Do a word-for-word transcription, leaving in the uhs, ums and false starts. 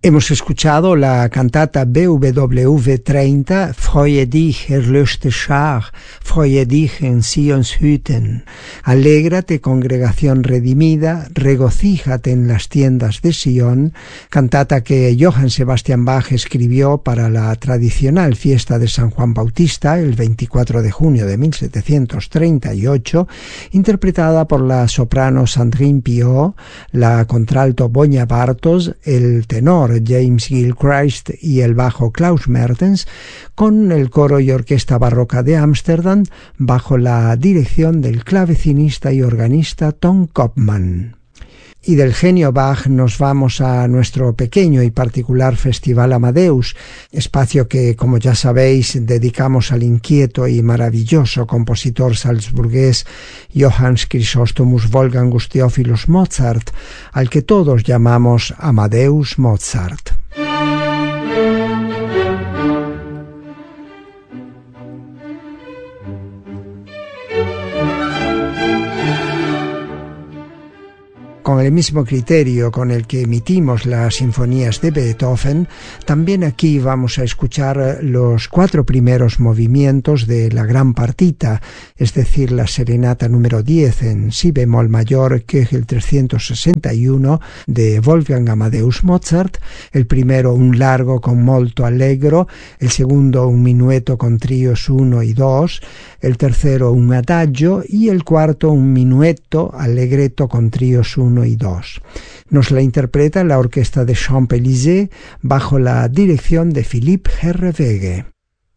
Hemos escuchado la cantata B W V treinta, Freue dich, erlöschte Schar, Freue dich en Sions Hütten. Alégrate, congregación redimida, regocíjate en las tiendas de Sion, cantata que Johann Sebastian Bach escribió para la tradicional fiesta de San Juan Bautista, el veinticuatro de junio de mil setecientos treinta y ocho, interpretada por la soprano Sandrine Piot, la contralto Boña Bartos, el tenor James Gilchrist y el bajo Klaus Mertens, con el coro y orquesta barroca de Ámsterdam bajo la dirección del clavecinista y organista Tom Kopman. Y del genio Bach nos vamos a nuestro pequeño y particular Festival Amadeus, espacio que, como ya sabéis, dedicamos al inquieto y maravilloso compositor salzburgués Johann Chrysostomus Wolfgangus Theophilus Mozart, al que todos llamamos Amadeus Mozart. Con el mismo criterio con el que emitimos las sinfonías de Beethoven, también aquí vamos a escuchar los cuatro primeros movimientos de la gran partita, es decir, la serenata número diez en si bemol mayor, Köchel trescientos sesenta y uno de Wolfgang Amadeus Mozart, el primero un largo con molto allegro, el segundo un minueto con tríos uno y dos, el tercero un adagio y el cuarto un minuetto allegretto con tríos uno y dos. Nos la interpreta la orquesta de Champs-Élysées bajo la dirección de Philippe Herreweghe.